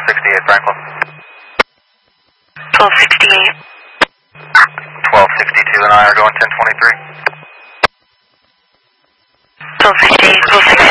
1268 Franklin. 1268. 1262 and I are going 1023. 1268, 1268.